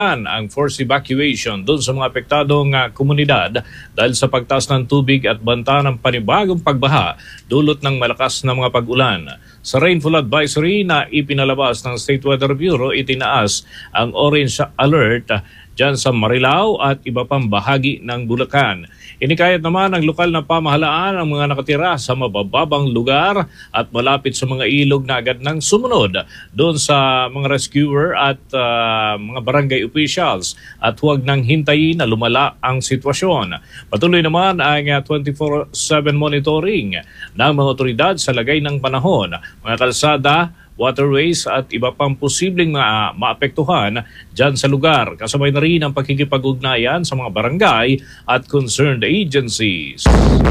ang forced evacuation doon sa mga apektadong komunidad dahil sa pagtaas ng tubig at banta ng panibagong pagbaha dulot ng malakas na mga pag-ulan. Sa rainfall advisory na ipinalabas ng State Weather Bureau, itinaas ang orange alert dyan sa Marilao at iba pang bahagi ng Bulacan. Inikayat naman ng lokal na pamahalaan ang mga nakatira sa mabababang lugar at malapit sa mga ilog na agad nang sumunod doon sa mga rescuer at mga barangay officials at huwag nang hintayin na lumala ang sitwasyon. Patuloy naman ang 24/7 monitoring ng mga otoridad sa lagay ng panahon, mga kalsada, waterways at iba pang posibleng maapektuhan dyan sa lugar. Kasabay na rin ang pakikipag-ugnayan sa mga barangay at concerned agencies.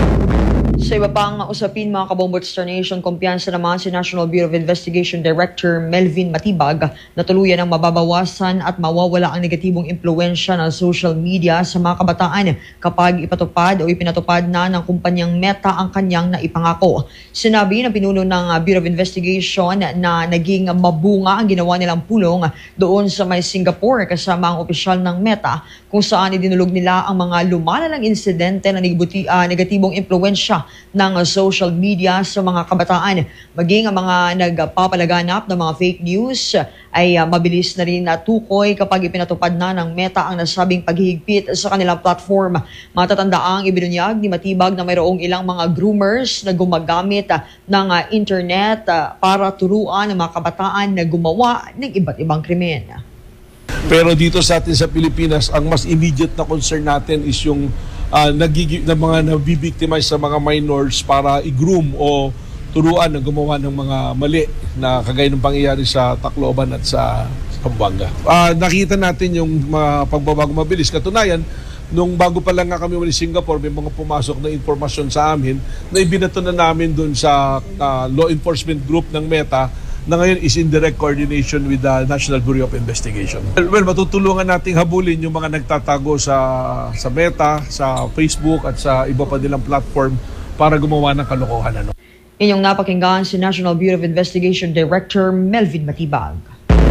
Sa iba pang usapin, mga kabombo Star Nation, kumpiyansa naman si National Bureau of Investigation Director Melvin Matibag na tuluyan ang mababawasan at mawawala ang negatibong impluensya ng social media sa mga kabataan kapag ipatupad o ipinatupad na ng kumpanyang Meta ang kanyang naipangako. Sinabi ng pinuno ng Bureau of Investigation na naging mabunga ang ginawa nilang pulong doon sa may Singapore kasama ang opisyal ng Meta kung saan idinulog nila ang mga lumalalang insidente na negatibong impluensya ng social media sa mga kabataan. Maging ang mga nagpapalaganap ng mga fake news ay mabilis na rin natukoy kapag ipinatupad na ng Meta ang nasabing paghihigpit sa kanilang platform. Matatandaang ibinunyag ni Matibag na mayroong ilang mga groomers na gumagamit ng internet para turuan ng mga kabataan na gumawa ng iba't ibang krimen. Pero dito sa atin sa Pilipinas, ang mas immediate na concern natin is yung mga nabibiktima sa mga minors para i-groom o turuan na gumawa ng mga mali na kagaya ng pangyayari sa Tacloban at sa Pampanga. Nakita natin yung pagbabago mabilis. Katunayan, nung bago pa lang nga kami umalis Singapore, may mga pumasok na impormasyon sa amin na ibinato na namin dun sa law enforcement group ng Meta na ngayon is in direct coordination with the National Bureau of Investigation. Well, matutulungan nating habulin yung mga nagtatago sa Meta, sa Facebook at sa iba pa nilang platform para gumawa ng kalokohan. Inyong napakinggan si National Bureau of Investigation Director Melvin Matibag.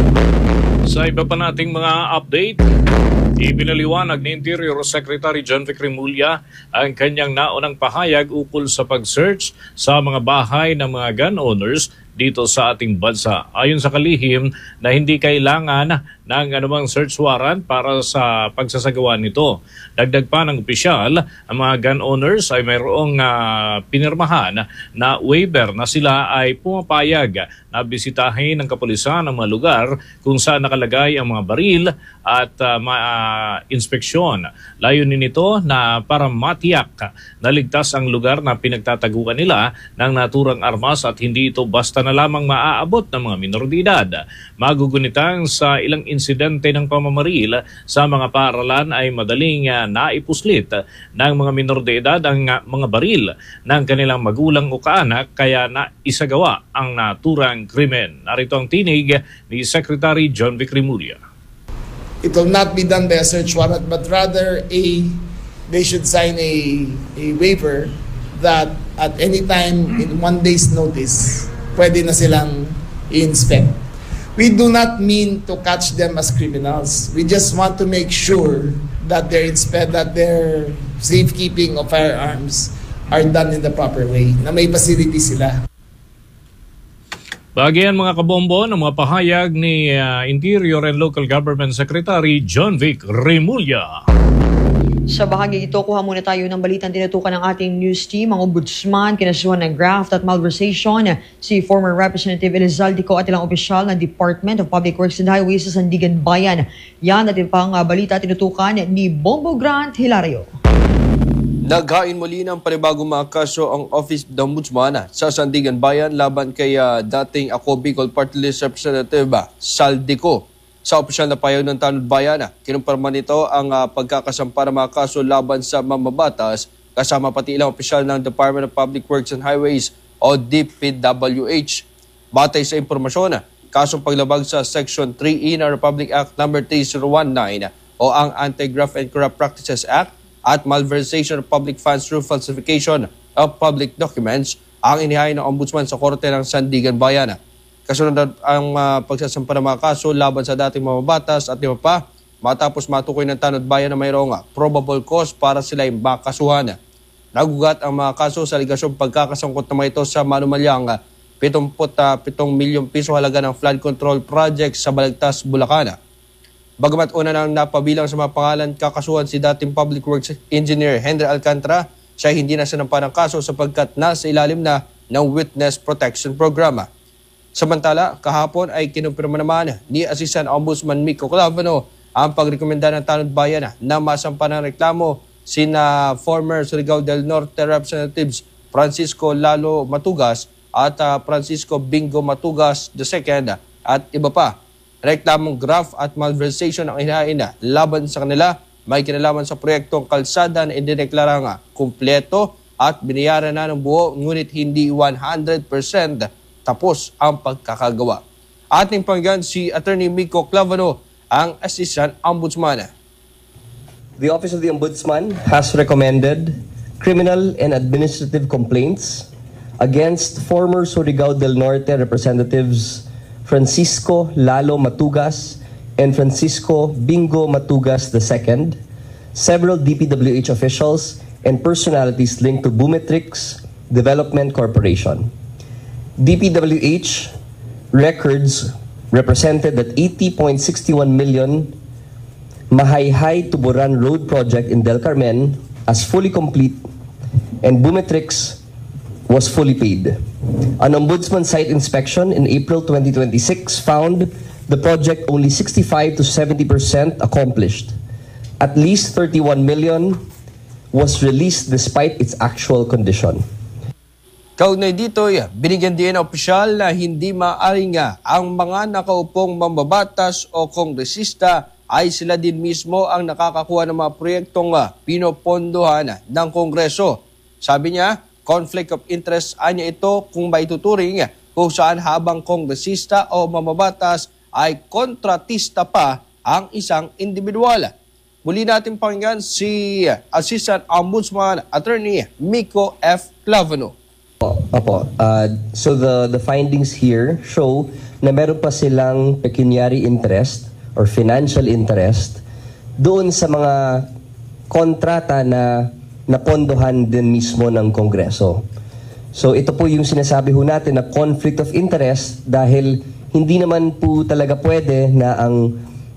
Sa iba pa nating mga update, ipinaliwanag ni Interior Secretary John Vic Remulla ang kanyang naunang pahayag ukol sa pag-search sa mga bahay ng mga gun owners dito sa ating bansa. Ayon sa kalihim na hindi kailangan ng anumang search warrant para sa pagsasagawa nito. Dagdag pa ng opisyal, ang mga gun owners ay mayroong pinirmahan na waiver na sila ay pumapayag na bisitahin ng kapulisan ang mga lugar kung saan nakalagay ang mga baril at inspeksyon. Layunin nito na para matiyak na ligtas ang lugar na pinagtataguan nila ng naturang armas at hindi ito basta na lamang maaabot ng mga minor de edad. Magugunitang sa ilang insidente ng pamamaril sa mga paaralan ay madaling naipuslit ng mga minor de edad ang mga baril ng kanilang magulang o kaanak kaya naisagawa ang naturang krimen. Narito ang tinig ni Secretary John Vic Remulla. It will not be done by a search warrant, but rather they should sign a waiver that at any time in 1 day's notice, pwede na silang i-inspect. We do not mean to catch them as criminals. We just want to make sure that their safekeeping of firearms are done in the proper way, na may facility sila. Bagian mga kabombo ng mga pahayag ni Interior and Local Government Secretary John Vic Remulla. Sa bahagi ito, kuha muna tayo ng balitang tinutukan ng ating news team. Ang ombudsman, kinasuhan ng graft at malversation si former Representative Elizaldico at ilang opisyal ng Department of Public Works and Highways sa Sandigan Bayan. Yan at pang balita tinutukan ni Bombo Grant Hilario. Naghain muli ng panibagong mga kaso ang Office of the Ombudsman sa Sandigan Bayan laban kay dating Ako Bicol Party List Representative Saldico. Sa opisyal na payag ng Tanod Bayan, kinumpirma nito ang pagkakasampa ng mga kaso laban sa mamabatas kasama pati ilang opisyal ng Department of Public Works and Highways o DPWH. Batay sa impormasyon, kasong paglabag sa Section 3E ng Republic Act No. 3019 o ang Anti-Graft and Corrupt Practices Act at malversation of public funds through falsification of public documents ang inihain ng Ombudsman sa Korte ng Sandigan Bayan. Kasunod ang pagsasampa ng mga kaso laban sa dating mamabatas at iba pa matapos matukoy ng tanod bayan na mayroong probable cause para sila ay makasuhan. Nagugat ang mga kaso sa aligasyong pagkakasangkot naman ito sa manumalyang 77 milyong piso halaga ng flood control project sa Balagtas, Bulacan. Bagamat una nang napabilang sa mga pangalan, kakasuhan si dating Public Works Engineer Henry Alcantara, siya hindi na sinampa ng kaso sapagkat nasa ilalim na ng Witness Protection Program. Samantala, kahapon ay kinumpirma naman ni Assistant Ombudsman Miko Clavano ang pagrekomenda ng tanod bayan na masampa ng reklamo sina former Surigao del Norte Representatives Francisco Lalo Matugas at Francisco Bingo Matugas II at iba pa. Reklamong graft at malversation ang hinahain laban sa kanila, may kinalaman sa proyektong kalsada na indineklarang kumpleto at binayaran na ng buo ngunit hindi 100% tapos ang pagkakagawa. Ating pakinggan si Attorney Miko Clavano, ang Assistant Ombudsman. The Office of the Ombudsman has recommended criminal and administrative complaints against former Surigao del Norte Representatives Francisco Lalo Matugas and Francisco Bingo Matugas II, several DPWH officials and personalities linked to Bumetrix Development Corporation. DPWH records represented that 80.61 million Mahayhay Tuburan Road project in Del Carmen as fully complete and Bumetrix was fully paid. An ombudsman site inspection in April 2026 found the project only 65 to 70% accomplished. At least 31 million was released despite its actual condition. Kaugnay dito, binigyan din ng opisyal na hindi maaaring ang mga nakaupong mambabatas o kongresista ay sila din mismo ang nakakakuha ng mga proyektong pinopondohan ng Kongreso. Sabi niya, conflict of interest anya ito kung maituturing kung saan habang kongresista o mambabatas ay kontratista pa ang isang individual. Muli natin pakinggan si Assistant Ombudsman Attorney Miko F. Clavano. Opo. So the findings here show na meron pa silang pecuniary interest or financial interest doon sa mga kontrata na napondohan din mismo ng Kongreso. So ito po yung sinasabi ho natin na conflict of interest dahil hindi naman po talaga pwede na ang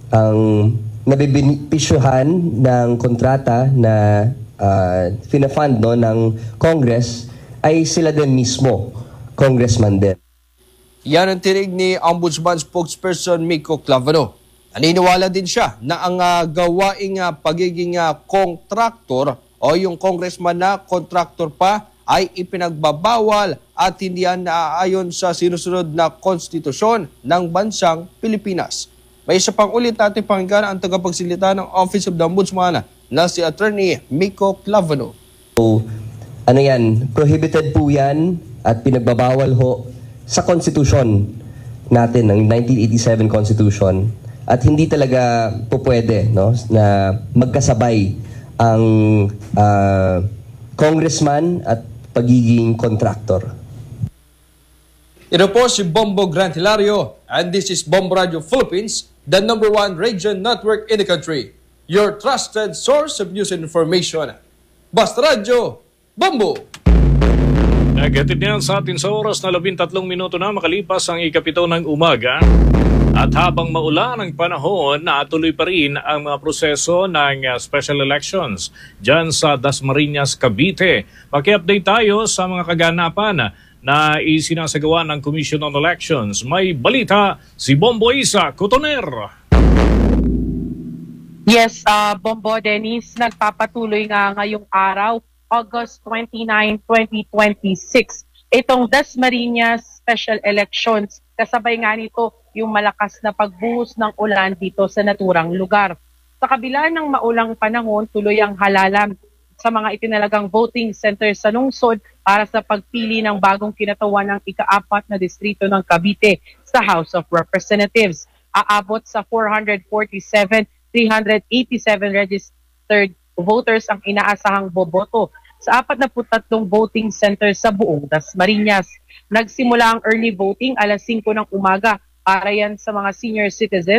nabibenepisyuhan ng kontrata na fina-fund ng Congress ay sila din mismo, congressman din. Yan ang tinig ni Ombudsman spokesperson Miko Clavano. Naniniwala din siya na ang gawaing pagiging kontraktor o yung congressman na kontraktor pa ay ipinagbabawal at hindi yan naaayon sa sinusunod na konstitusyon ng bansang Pilipinas. May isa pang ulit natin pakinggan ang tagapagsalita ng Office of the Ombudsman na si Attorney Miko Clavano. So, ano yan, prohibited po yan at pinagbabawal ho sa Constitution natin, ng 1987 Constitution. At hindi talaga po pwede na magkasabay ang congressman at pagiging contractor. Ito po si Bombo Grant Hilario and this is Bombo Radio Philippines, the #1 radio network in the country. Your trusted source of news and information. Basta Radio, Bombo! Nagatid niyan sa atin sa oras na 13 minuto na makalipas ang ikapito ng umaga. At habang maulan ang panahon, natuloy pa rin ang mga proseso ng special elections dyan sa Dasmariñas, Cavite. Paki-update tayo sa mga kaganapan na isinasagawa ng Commission on Elections. May balita si Bombo Isa Cotoner. Yes, Bombo Dennis, nagpapatuloy nga ngayong araw, August 29, 2026. Itong Dasmariñas Special Elections, kasabay nga nito yung malakas na pagbuhos ng ulan dito sa naturang lugar. Sa kabila ng maulang panahon, tuloy ang halalan sa mga itinalagang voting centers sa lungsod para sa pagpili ng bagong kinatawan ng ika-4 na distrito ng Cavite sa House of Representatives. Aabot sa 447,387 registered voters ang inaasahang boboto sa 43 voting centers sa buong Dasmariñas. Nagsimula ang early voting alas 5 ng umaga para yan sa mga senior citizens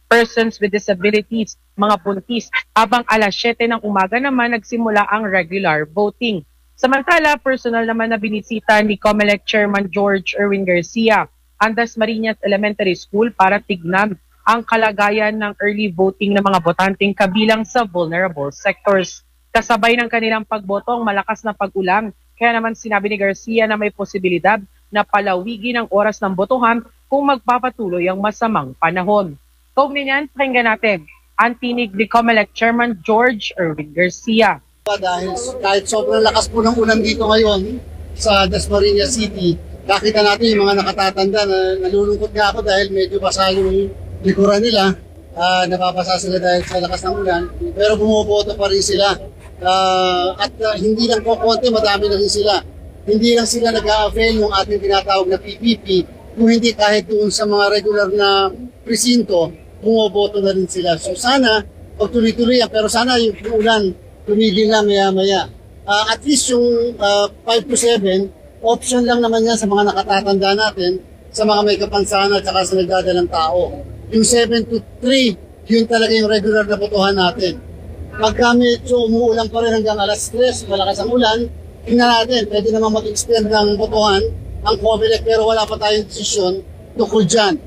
persons with disabilities, mga buntis, habang alas 7 ng umaga naman nagsimula ang regular voting. Samantala, personal naman na binisita ni COMELEC Chairman George Erwin Garcia ang Dasmariñas Elementary School para tignan ang kalagayan ng early voting ng mga botanteng kabilang sa vulnerable sectors. Kasabay ng kanilang pagboto ang malakas na pag-ulan, kaya naman sinabi ni Garcia na may posibilidad na palawigin ang oras ng botohan kung magpapatuloy ang masamang panahon. Kaugnay niyan, pakinggan natin ang tinig ni COMELEC Chairman George Erwin Garcia. Dahil kahit sobrang lakas po ng ulan dito ngayon sa Dasmariñas City, nakita natin yung mga nakatatanda na nalulungkot nga ako dahil medyo basa yung likuran nila. Napapasa sila dahil sa lakas ng ulan, pero bumuboto pa rin sila. Hindi lang po konti, madami na rin sila. Hindi lang sila nag-a-avail ng ating tinatawag na PPP, kung hindi kahit doon sa mga regular na presinto, bumoboto na rin sila. So sana, pag tuloy-tuloy yan, pero sana yung ulan, tumigil na maya-maya. At least yung 5 to 7, option lang naman yan sa mga nakatatanda natin, sa mga may kapansanan at saka sa nagdadalang tao. Yung 7 to 3, yun talaga yung regular na botohan natin. Pagka medyo umuulan pa rin hanggang alas 3, malakas ang ulan, tingnan natin, pwede naman mag-extend ng botohan ang COMELEC, pero wala pa tayong desisyon tungkol dyan.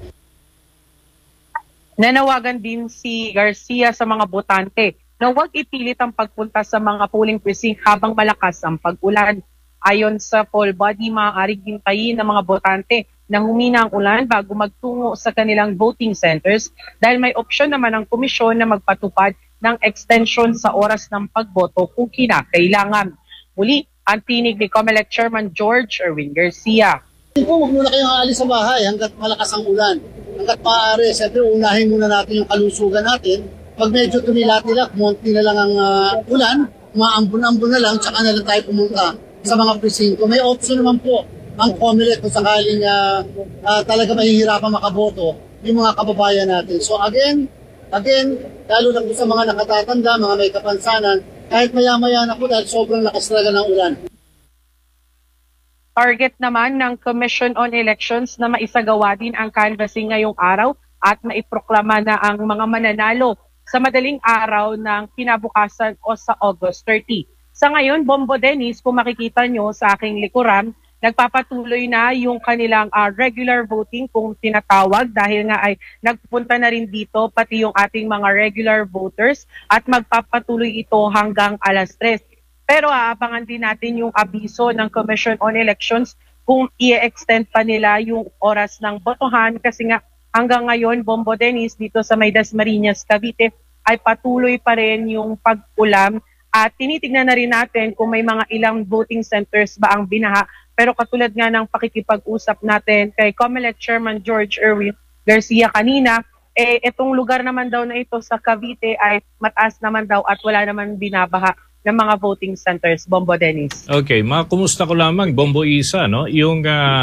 Nanawagan din si Garcia sa mga botante na huwag ipilit ang pagpunta sa mga polling precinct habang malakas ang pag-ulan. Ayon sa poll body, maaaring hintayin ng mga botante na humina ang ulan bago magtungo sa kanilang voting centers dahil may opsyon naman ang komisyon na magpatupad ng extension sa oras ng pagboto kung kinakailangan. Muli, ang tinig ni COMELEC Chairman George Erwin Garcia. Huwag muna kayong aalis sa bahay hanggat malakas ang ulan. Hanggat maaari, siyempre unahin muna natin yung kalusugan natin. Pag medyo tumilati-lak, monti na lang ang ulan, maambun-ambun na lang, tsaka na lang tayo pumunta sa mga presinto. May option naman po ang COMELEC kung sakaling talaga mahihirapan makaboto yung mga kababayan natin. So again, lalo na po sa mga nakatatanda, mga may kapansanan, kahit maya-maya na po dahil sobrang lakas talaga ng ulan. Target naman ng Commission on Elections na maisagawa din ang canvassing ngayong araw at maiproklama na ang mga mananalo sa madaling araw ng kinabukasan o sa August 30. Sa ngayon, Bombo Dennis, kung makikita nyo sa aking likuran, nagpapatuloy na yung kanilang regular voting kung tinatawag dahil nga ay nagpunta na rin dito pati yung ating mga regular voters at magpapatuloy ito hanggang alas 3. Pero aabangan din natin yung abiso ng Commission on Elections kung i-extend pa nila yung oras ng botohan kasi nga hanggang ngayon, Bombo Dennis, dito sa may Dasmariñas, Cavite, ay patuloy pa rin yung pag-ulam at tinitignan na rin natin kung may mga ilang voting centers ba ang binaha. Pero katulad nga ng pakikipag-usap natin kay COMELEC Chairman George Erwin Garcia kanina, itong lugar naman daw na ito sa Cavite ay mataas naman daw at wala naman binabaha ng mga voting centers. Bombo Dennis. Okay, kumusta ko lamang, Bombo Isa, no? Yung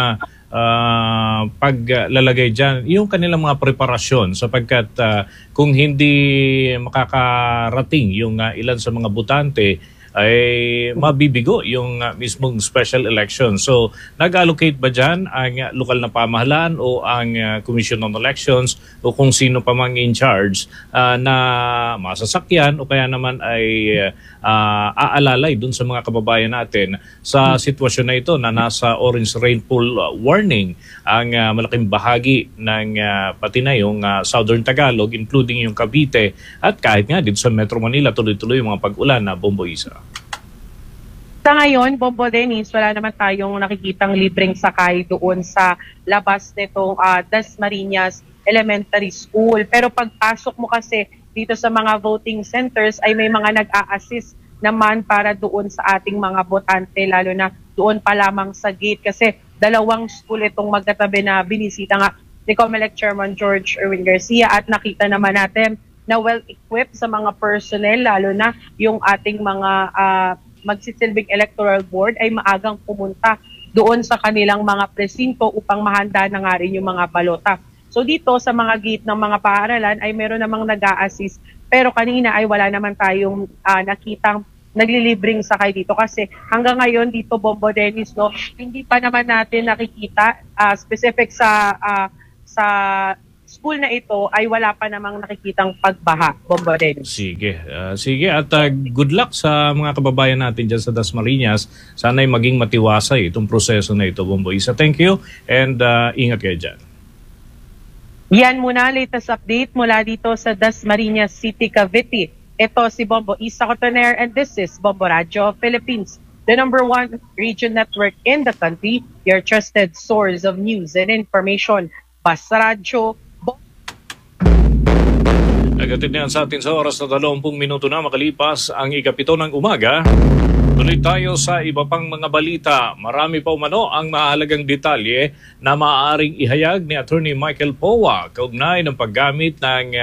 paglalagay dyan, yung kanilang mga preparasyon sapagkat kung hindi makakarating yung ilan sa mga botante, ay mabibigo yung mismong special election. So, nag-allocate ba dyan ang lokal na pamahalaan o ang Commission on Elections o kung sino pa mang in charge na masasakyan o kaya naman ay aalalay dun sa mga kababayan natin sa sitwasyon na ito na nasa orange rainfall warning ang malaking bahagi ng pati na yung Southern Tagalog including yung Cavite at kahit nga dito sa Metro Manila tuloy-tuloy yung mga pag-ulan na Bombo Isa. Sa ngayon, Bombo Dennis, wala naman tayong nakikitang libreng sakay doon sa labas nitong Dasmariñas Elementary School. Pero pagpasok mo kasi dito sa mga voting centers ay may mga nag-a-assist naman para doon sa ating mga botante, lalo na doon pa lamang sa gate. Kasi dalawang school itong magkatabi na binisita nga ni COMELEC Chairman George Erwin Garcia at nakita naman natin na well-equipped sa mga personnel, lalo na yung ating mga magsisilbing electoral board ay maagang pumunta doon sa kanilang mga presinto upang mahanda na nga rin yung mga balota. So dito sa mga gate ng mga paaralan ay meron namang nag-a-assist pero kanina ay wala naman tayong nakitang naglilibring sakay dito kasi hanggang ngayon dito Bombo Dennis, no, hindi pa naman natin nakikita specific sa school na ito ay wala pa namang nakikitang pagbaha, Bombo Dennis. Sige. Sige at good luck sa mga kababayan natin dyan sa Dasmariñas. Sana'y maging matiwasay itong proseso na ito, Bombo Isa. Thank you and ingat kayo dyan. Yan muna, latest update mula dito sa Dasmariñas City, Cavite. Ito si Bombo Isa Cotoner and this is Bombo Radio Philippines, the #1 region network in the country, your trusted source of news and information. Basta Radio. Nagatid na yan sa atin sa oras na 20 minuto na makalipas ang ikapito ng umaga. Tuloy tayo sa iba pang mga balita. Marami pa umano ang mahalagang detalye na maaaring ihayag ni Attorney Michael Powa kaugnay ng paggamit ng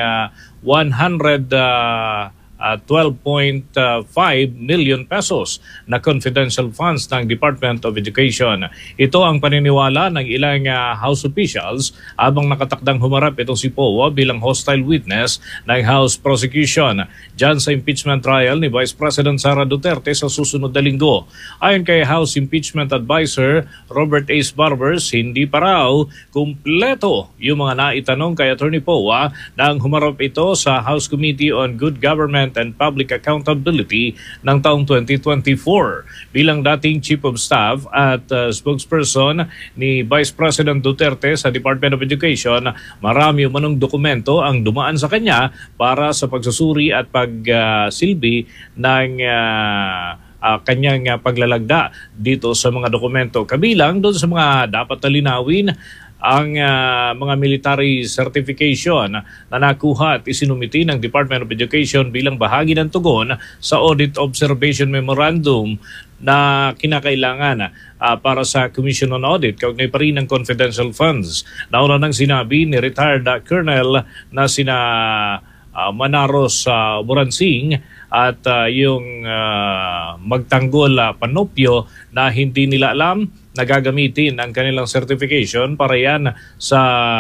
12.5 million pesos na confidential funds ng Department of Education. Ito ang paniniwala ng ilang House officials habang nakatakdang humarap itong si Powa bilang hostile witness ng House prosecution dyan sa impeachment trial ni Vice President Sara Duterte sa susunod na linggo. Ayon kay House Impeachment Advisor Robert Ace Barbers, hindi pa raw kumpleto yung mga naitanong kay Attorney Powa nang humarap ito sa House Committee on Good Government and Public Accountability ng taong 2024. Bilang dating Chief of Staff at spokesperson ni Vice President Duterte sa Department of Education, marami umanong dokumento ang dumaan sa kanya para sa pagsusuri at pagsilbi ng kanyang paglalagda dito sa mga dokumento. Kabilang doon sa mga dapat talinawin ang mga military certification na nakuha at isinumiti ng Department of Education bilang bahagi ng tugon sa Audit Observation Memorandum na kinakailangan para sa Commission on Audit kaugnay pa rin ng confidential funds. Nauna nang sinabi ni retired Colonel na sina Manaros Buransing at yung magtanggol Panopio na hindi nila alam na gagamitin ang kanilang certification para yan sa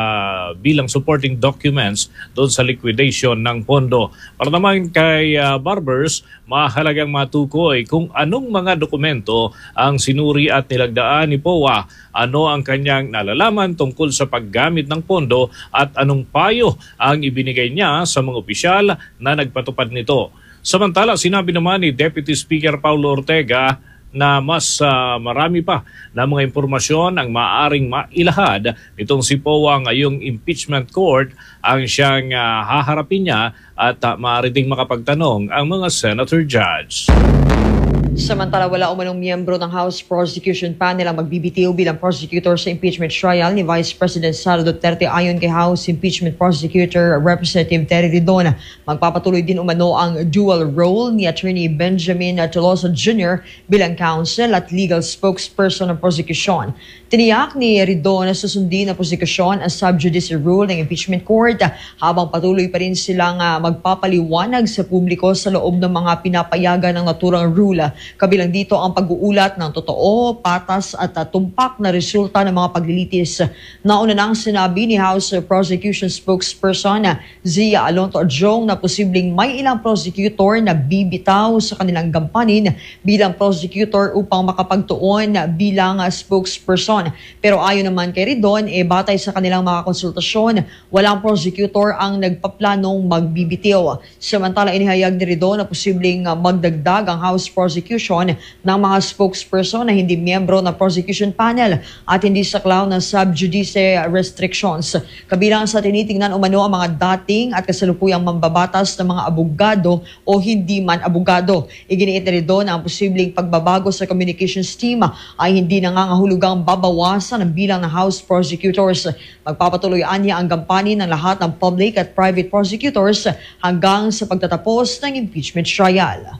bilang supporting documents doon sa liquidation ng pondo. Para naman kay Barbers, mahalagang matukoy kung anong mga dokumento ang sinuri at nilagdaan ni Powa, ano ang kanyang nalalaman tungkol sa paggamit ng pondo at anong payo ang ibinigay niya sa mga opisyal na nagpatupad nito. Samantala, sinabi naman ni Deputy Speaker Paulo Ortega na mas marami pa na mga impormasyon ang maaaring mailahad nitong si Powa ngayong impeachment court ang siyang haharapin niya at maaari ding makapagtanong ang mga senator judge. Samantala, wala umanong miyembro ng House Prosecution Panel ang magbibitiw bilang prosecutor sa impeachment trial ni Vice President Sara Duterte. Ayon kay House Impeachment Prosecutor Representative Terry Ridon, magpapatuloy din umano ang dual role ni Attorney Benjamin Tolosa Jr. bilang counsel at legal spokesperson ng prosecution. Tiniyak ni Ridon na susundin ang prosecution ang sub judice rule ng impeachment court habang patuloy pa rin silang magpapaliwanag sa publiko sa loob ng mga pinapayagan ng naturang rule. Kabilang dito ang pag-uulat ng totoo, patas at tumpak na resulta ng mga paglilitis. Nauna nang sinabi ni House Prosecution Spokesperson Zia Alonto Adjong na posibleng may ilang prosecutor na bibitaw sa kanilang gampanin bilang prosecutor upang makapagtuon bilang spokesperson. Pero ayon naman kay Ridon, batay sa kanilang mga konsultasyon, walang prosecutor ang nagpaplanong magbibitiw. Samantala, inihayag ni Ridon na posibleng magdagdag ang House Prosecution ng mga spokesperson na hindi miyembro ng prosecution panel at hindi saklaw ng sub judice restrictions. Kabilang sa tinitingnan umano ang mga dating at kasalukuyang mambabatas ng mga abogado o hindi man abogado. Iginiit na rin doon ang posibleng pagbabago sa communications team ay hindi nangangahulugang babawasan ang bilang ng House prosecutors. Magpapatuloy anya ang gampanin ng lahat ng public at private prosecutors hanggang sa pagtatapos ng impeachment trial.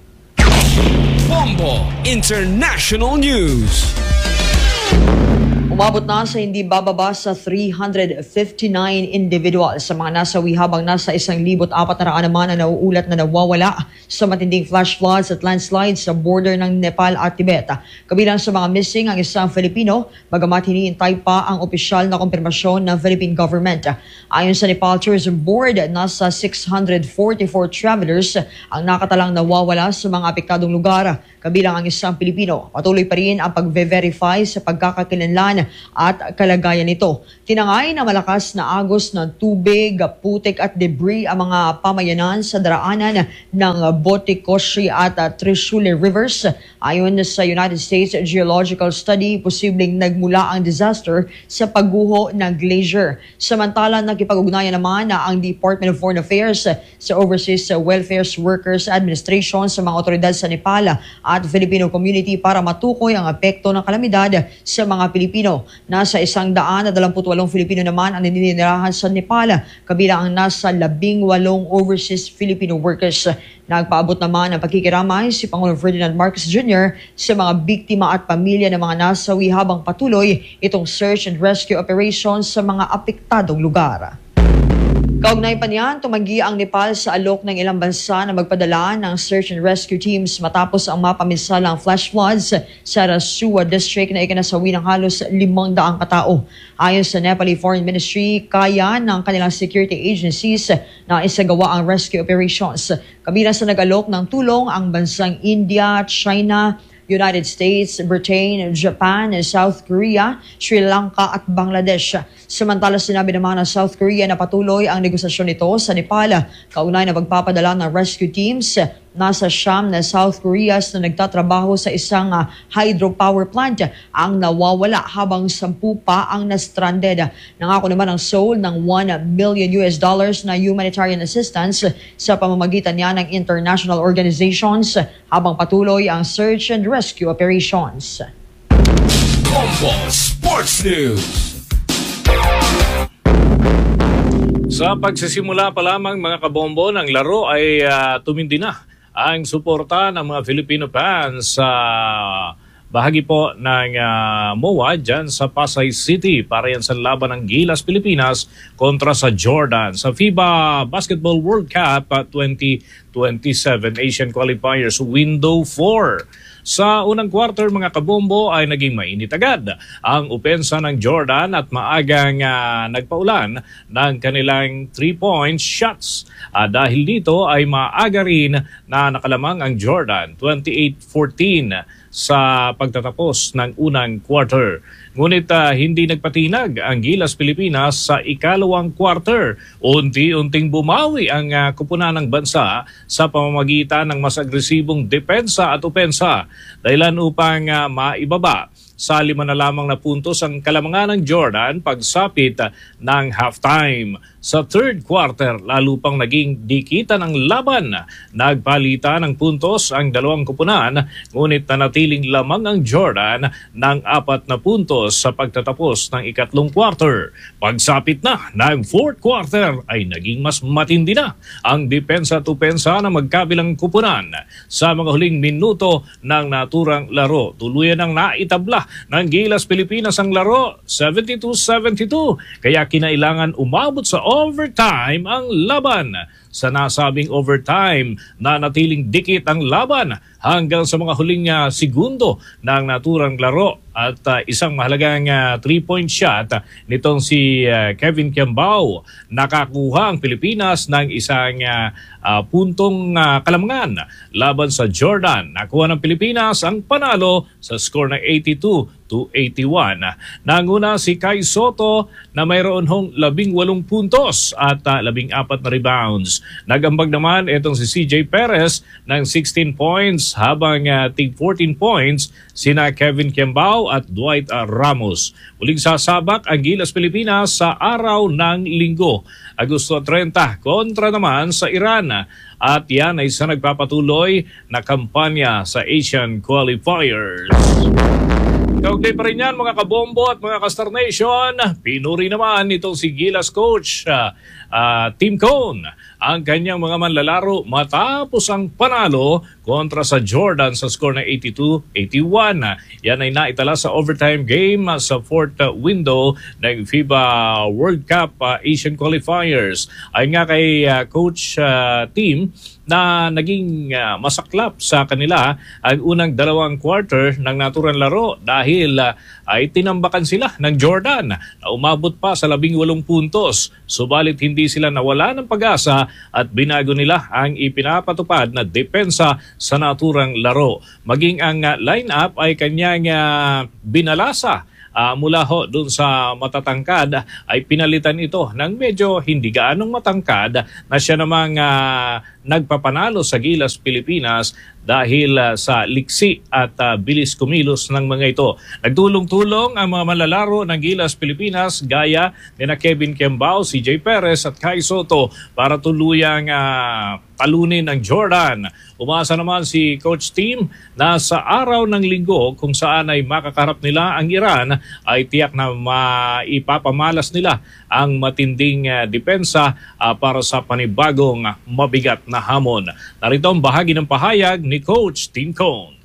Bombo International News. Umabot na sa hindi bababa sa 359 individual sa mga nasawi habang nasa 1,400 naman ang nauulat na nawawala sa matinding flash floods at landslides sa border ng Nepal at Tibet. Kabilang sa mga missing ang isang Filipino, bagamat hinihintay pa ang opisyal na kumpirmasyon ng Philippine government. Ayon sa Nepal Tourism Board, nasa 644 travelers ang nakatalang nawawala sa mga apektadong lugar. Kabilang ang isang Pilipino. Patuloy pa rin ang pag-verify sa pagkakakilanlan kalusugan at kalagayan nito. Tinangay na malakas na agos ng tubig, putik at debris ang mga pamayanan sa daraanan ng Boticoshi at Trishule Rivers. Ayon sa United States Geological Study, posibleng nagmula ang disaster sa pagguho ng glacier. Samantala, nakipag-ugnayan naman ang Department of Foreign Affairs sa Overseas Welfare Workers Administration sa mga otoridad sa Nepal at Filipino community para matukoy ang epekto ng kalamidad sa mga Pilipino. Nasa 128 Filipino naman ang naninirahan sa Nepal, kabilang ang nasa 18 overseas Filipino workers. Nagpaabot naman ng pagkikiramay si Pangulong Ferdinand Marcos Jr. sa mga biktima at pamilya ng mga nasawi habang patuloy itong search and rescue operations sa mga apektadong lugar. Kaugnay pa niyan, tumanggi ang Nepal sa alok ng ilang bansa na magpadala ng search and rescue teams matapos ang mapamisalang flash floods sa Rasua District na ikinasawi ng halos 500 katao. Ayon sa Nepali Foreign Ministry, kaya ng kanilang security agencies na isagawa ang rescue operations. Kabilang sa nag-alok ng tulong ang bansang India, China, United States, Britain, Japan, South Korea, Sri Lanka at Bangladesh. Samantala, sinabi naman ng South Korea na patuloy ang negosasyon nito sa Nepal. Kaugnay na pagpapadala ng rescue teams. Nasa Siyam na South Koreas na nagtatrabaho sa isang hydropower plant ang nawawala habang 10 pa ang na-stranded. Nangako naman ang Seoul ng $1 million na humanitarian assistance sa pamamagitan niya ng international organizations habang patuloy ang search and rescue operations. Bombo Sports News. Sa pagsisimula pa lamang mga kabombo ng laro ay tumindi na ang suporta ng mga Filipino fans sa bahagi po ng MOA dyan sa Pasay City para yan sa laban ng Gilas Pilipinas kontra sa Jordan sa FIBA Basketball World Cup 2027 Asian Qualifiers Window 4. Sa unang quarter mga kabombo ay naging mainit agad ang opensa ng Jordan at maagang nagpaulan ng kanilang 3-point shots. Dahil dito ay maaga rin na nakalamang ang Jordan 28-14 sa pagtatapos ng unang quarter. Ngunit hindi nagpatinag ang Gilas Pilipinas sa ikalawang quarter. Unti-unting bumawi ang kupunan ng bansa sa pamamagitan ng mas agresibong depensa at opensa dahilan upang maibaba sa 5 na lamang na puntos ang kalamangan ng Jordan pagsapit ng halftime. Sa third quarter, lalo pang naging dikitan ng laban. Nagpalitan ng puntos ang dalawang kupunan, ngunit nanatiling lamang ang Jordan ng 4 na puntos sa pagtatapos ng ikatlong quarter. Pagsapit na ng fourth quarter ay naging mas matindi na ang depensa at opensa ng magkabilang kupunan. Sa mga huling minuto ng naturang laro, tuluyan ang naitabla ng Gilas Pilipinas ang laro 72-72, kaya kinailangan umabot sa overtime ang laban. Sa nasabing overtime, nanatiling dikit ang laban hanggang sa mga huling segundo ng naturang laro at isang mahalagang 3-point shot nitong si Kevin Kiambao. Nakakuha ang Pilipinas ng isang puntong kalamangan laban sa Jordan. Nakuha ng Pilipinas ang panalo sa score ng 82-81. Nanguna si Kai Soto na mayroon hong 18 puntos at 14 na rebounds. Nagambag naman itong si CJ Perez ng 16 points habang tig 14 points sina Kevin Kiambao at Dwight Ramos. Muling sasabak ang Gilas Pilipinas sa araw ng Linggo, Agosto 30 kontra naman sa Iran. At yan ay sa nagpapatuloy na kampanya sa Asian Qualifiers. Kaugnay pa rin yan mga kabombo at mga Kastar Nation. Pinuri naman itong si Gilas coach Tim Cone ang kanyang mga manlalaro matapos ang panalo kontra sa Jordan sa score na 82-81. Yan ay naitala sa overtime game sa fourth window ng FIBA World Cup Asian Qualifiers. Ay nga kay Coach Tim na naging masaklap sa kanila ang unang 2 quarter ng naturang laro dahil ay tinambakan sila ng Jordan na umabot pa sa 18 puntos. Subalit hindi sila nawala ng pag-asa at binago nila ang ipinapatupad na depensa sa naturang laro. Maging ang lineup ay kanyang binalasa mula ho dun sa matatangkad ay pinalitan ito ng medyo hindi gaanong matangkad na siya namang nagpapanalo sa Gilas Pilipinas dahil sa liksi at bilis kumilos ng mga ito. Nagtulong-tulong ang mga manlalaro ng Gilas Pilipinas gaya ni na Kevin Kembao, CJ Perez at Kai Soto para tuluyang talunin ang Jordan. Umasa naman si Coach Team na sa araw ng linggo kung saan ay makakarap nila ang Iran ay tiyak na maipapamalas nila ang matinding depensa para sa panibagong mabigat na hamon. Narito ang bahagi ng pahayag ni Coach Tim Cone.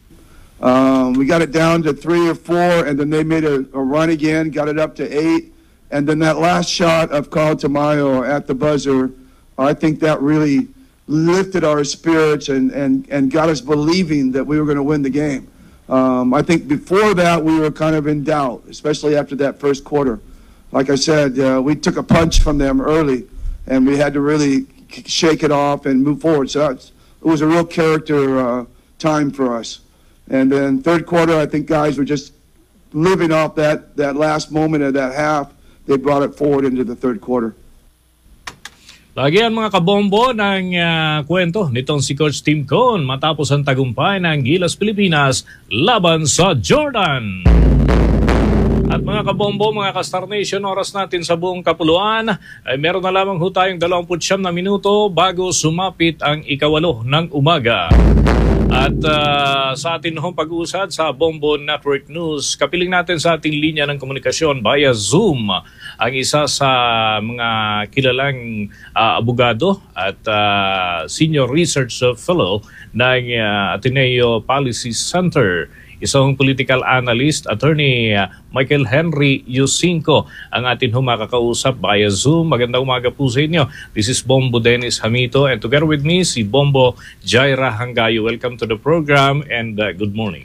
We got it down to 3 or 4 and then they made a run again, got it up to 8. And then that last shot of Carl Tamayo at the buzzer, I think that really lifted our spirits and got us believing that we were going to win the game. I think before that we were kind of in doubt, especially after that first quarter. Like I said, we took a punch from them early and we had to really shake it off and move forward. So it was a real character time for us. And then third quarter, I think guys were just living off that last moment of that half. They brought it forward into the third quarter. Lagi ang mga kabombo ng kwento nitong si Coach Tim Cone matapos ang tagumpay ng Gilas Pilipinas laban sa Jordan. At mga kabombo, mga ka-Star Nation, oras natin sa buong kapuluan ay meron na lamang ho tayong 29 na minuto bago sumapit ang 8 ng umaga. At sa atin hong pag-uusad sa Bombo Network News, kapiling natin sa ating linya ng komunikasyon via Zoom ang isa sa mga kilalang abogado at senior research fellow ng Ateneo Policy Center. Isang political analyst, Attorney Michael Henry Yusinko, ang atin humakakausap via Zoom. Magandang umaga po sa inyo. This is Bombo Dennis Hamito and together with me si Bombo Jaira Hangayo. Welcome to the program and good morning.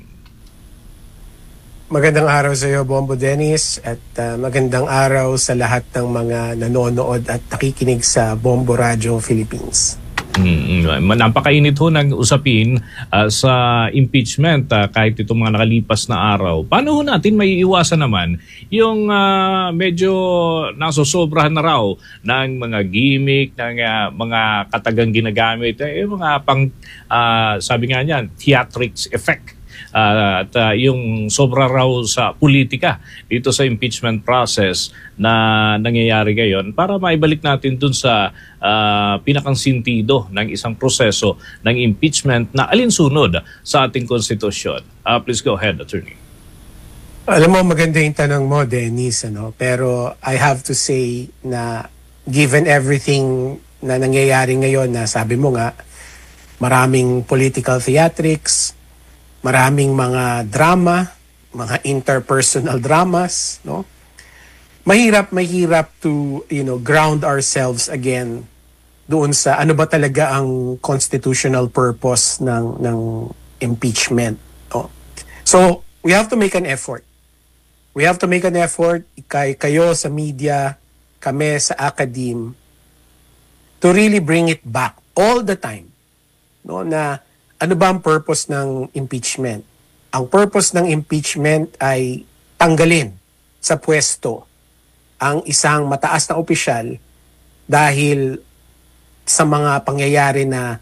Magandang araw sa iyo, Bombo Dennis, at magandang araw sa lahat ng mga nanonood at nakikinig sa Bombo Radio Philippines. Napakainit ho ng usapin sa impeachment kahit itong mga nakalipas na araw. Paano ho natin may iwasan naman yung medyo nasosobrahan na raw ng mga gimmick, ng mga katagang ginagamit, mga pang, sabi nga niyan, theatrics effect. At yung sobra raw sa politika dito sa impeachment process na nangyayari ngayon para maibalik natin dun sa pinakang sintido ng isang proseso ng impeachment na alinsunod sa ating konstitusyon. Please go ahead, Attorney. Alam mo, maganda yung tanong mo, Dennis, pero I have to say na given everything na nangyayari ngayon na sabi mo nga, maraming political theatrics, maraming mga drama, mga interpersonal dramas, no? Mahirap to, ground ourselves again doon sa ano ba talaga ang constitutional purpose ng impeachment, no? So, we have to make an effort. We have to make an effort, kayo sa media, kami sa academe, to really bring it back all the time, no? Na ano ba ang purpose ng impeachment? Ang purpose ng impeachment ay tanggalin sa pwesto ang isang mataas na opisyal dahil sa mga pangyayari na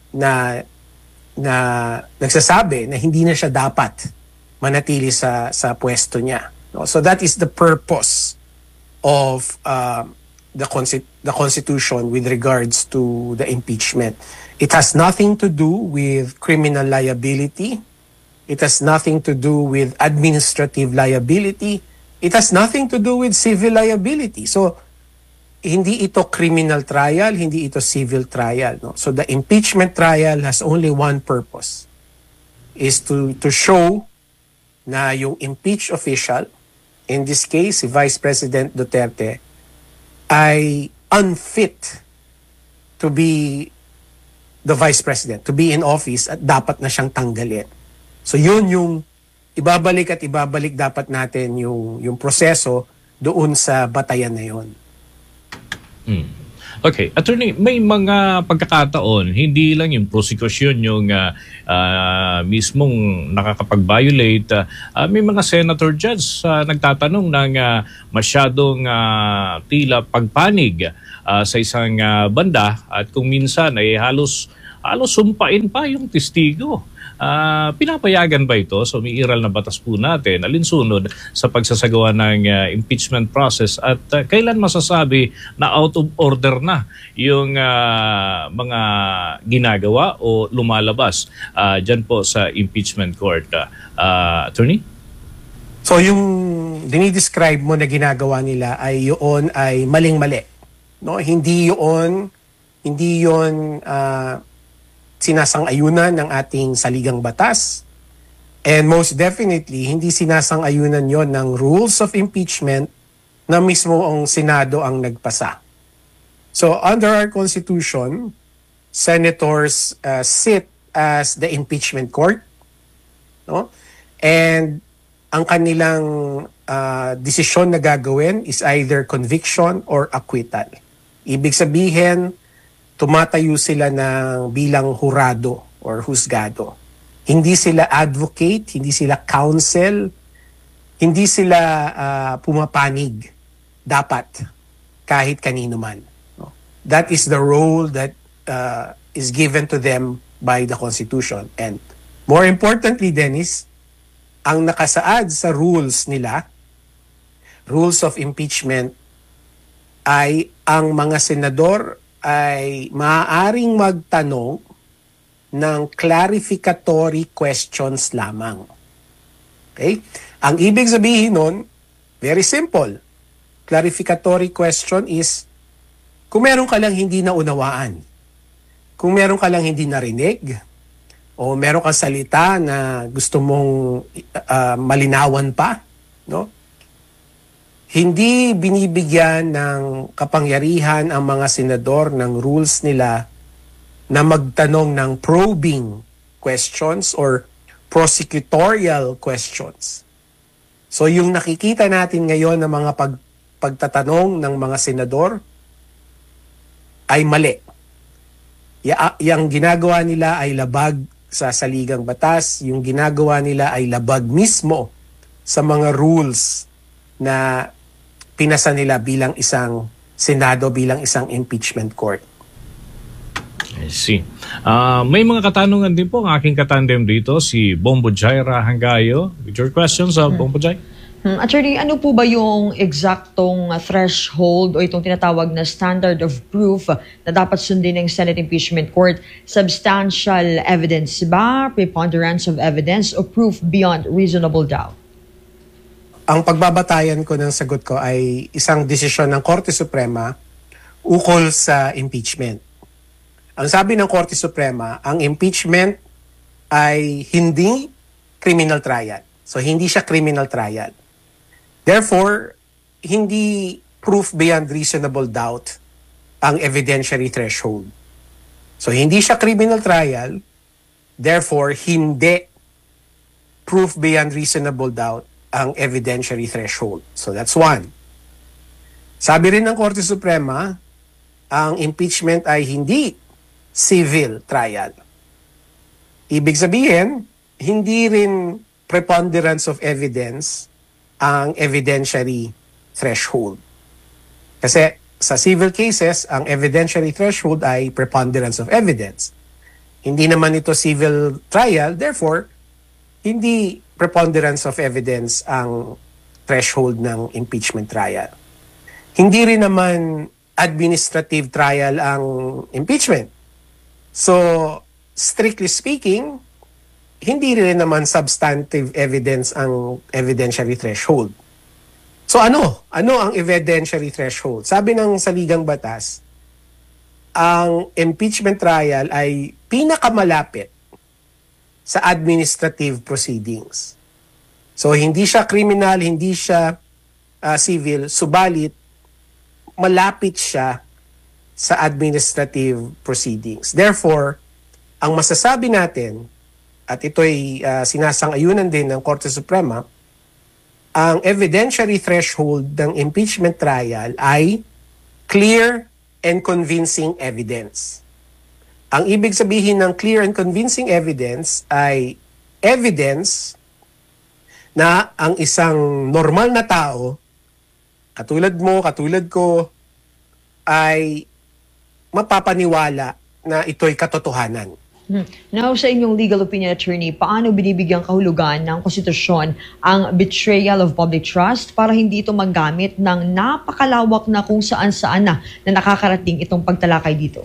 nagsasabi na hindi na siya dapat manatili sa pwesto niya. No? So that is the purpose of the Constitution with regards to the impeachment. It has nothing to do with criminal liability. It has nothing to do with administrative liability. It has nothing to do with civil liability. So, hindi ito criminal trial, hindi ito civil trial. No? So, the impeachment trial has only one purpose, is to show na yung impeached official, in this case, si Vice President Duterte, ay unfit to be the Vice President, to be in office at dapat na siyang tanggalin. So yun yung ibabalik dapat natin yung proseso doon sa batayan na yun. Okay, attorney, may mga pagkakataon, hindi lang yung prosecution yung mismong nakakapag-violate. May mga senator judge nagtatanong ng masyadong tila pagpanig sa isang banda at kung minsan ay halos sumpain pa yung testigo. Pinapayagan ba ito? So umiiral na batas po natin alinsunod sa pagsasagawa ng impeachment process at kailan masasabi na out of order na yung mga ginagawa o lumalabas dyan po sa impeachment court? Attorney? So yung dinidescribe mo na ginagawa nila ay yun ay maling-mali. No? Hindi yun sinasang-ayunan ng ating saligang batas. And most definitely, hindi sinasang-ayunan yon ng rules of impeachment na mismo ang Senado ang nagpasa. So under our Constitution, senators sit as the impeachment court. No? And ang kanilang desisyon na gagawin is either conviction or acquittal. Ibig sabihin, tumatayo sila bilang hurado or husgado. Hindi sila advocate, hindi sila counsel, hindi sila pumapanig dapat kahit kanino man. No? That is the role that is given to them by the Constitution. And more importantly, Dennis, ang nakasaad sa rules nila, rules of impeachment, ay ang mga senador ay maaaring magtanong ng clarificatory questions lamang. Okay? Ang ibig sabihin nun, very simple. Clarificatory question is, kung meron ka lang hindi naunawaan, kung meron ka lang hindi narinig, o meron kang salita na gusto mong malinawan pa, no? Hindi binibigyan ng kapangyarihan ang mga senador ng rules nila na magtanong ng probing questions or prosecutorial questions. So yung nakikita natin ngayon ng mga pagtatanong ng mga senador ay mali. Yang ginagawa nila ay labag sa saligang batas, yung ginagawa nila ay labag mismo sa mga rules na pinasa nila bilang isang Senado, bilang isang impeachment court. I see. May mga katanungan din po ang aking katandem dito, si Bombo Jaira Hangayo. With your questions, Bombo Jai? Attorney, ano po ba yung eksaktong threshold o itong tinatawag na standard of proof na dapat sundin ng Senate Impeachment Court? Substantial evidence ba, preponderance of evidence, o proof beyond reasonable doubt? Ang pagbabatayan ko ng sagot ko ay isang desisyon ng Korte Suprema ukol sa impeachment. Ang sabi ng Korte Suprema, ang impeachment ay hindi criminal trial. So hindi siya criminal trial. Therefore, hindi proof beyond reasonable doubt ang evidentiary threshold. So hindi siya criminal trial, therefore hindi proof beyond reasonable doubt ang evidentiary threshold. So that's one. Sabi rin ng Korte Suprema, ang impeachment ay hindi civil trial. Ibig sabihin, hindi rin preponderance of evidence ang evidentiary threshold. Kasi sa civil cases, ang evidentiary threshold ay preponderance of evidence. Hindi naman ito civil trial, therefore, hindi preponderance of evidence ang threshold ng impeachment trial. Hindi rin naman administrative trial ang impeachment. So, strictly speaking, hindi rin naman substantive evidence ang evidentiary threshold. So ano? Ano ang evidentiary threshold? Sabi ng saligang batas, ang impeachment trial ay pinakamalapit sa administrative proceedings. So hindi siya criminal, hindi siya civil, subalit malapit siya sa administrative proceedings. Therefore, ang masasabi natin, at ito'y sinasang-ayunan din ng Korte Suprema, ang evidentiary threshold ng impeachment trial ay clear and convincing evidence. Ang ibig sabihin ng clear and convincing evidence ay evidence na ang isang normal na tao, katulad mo, katulad ko, ay mapapaniwala na ito'y katotohanan. Now, sa inyong legal opinion, attorney, paano binibigyang kahulugan ng konstitusyon ang betrayal of public trust para hindi ito magamit ng napakalawak na kung saan-saan na nakakarating itong pagtalakay dito?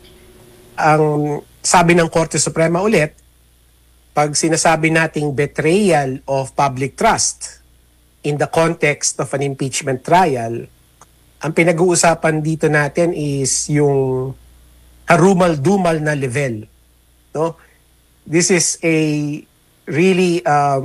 Ang sabi ng Korte Suprema ulit, pag sinasabi nating betrayal of public trust in the context of an impeachment trial, ang pinag-uusapan dito natin is yung harumal-dumal na level. No? This is a really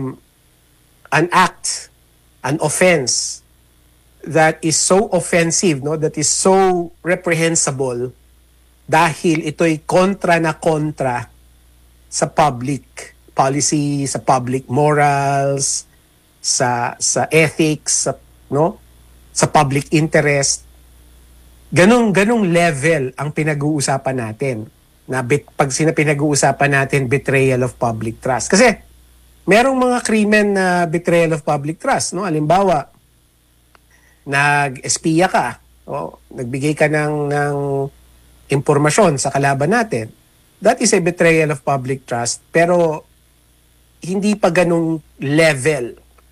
an act, an offense that is so offensive, no? That is so reprehensible dahil ito'y kontra na kontra sa public policy, sa public morals, sa ethics, no? Sa public interest. Ganong level ang pinag-uusapan natin. Na pag pinag-uusapan natin betrayal of public trust. Kasi merong mga krimen na betrayal of public trust, no? Halimbawa, nag-espiya ka, o nagbigay ka ng impormasyon sa kalaban natin. That is a betrayal of public trust, pero hindi pa ganung level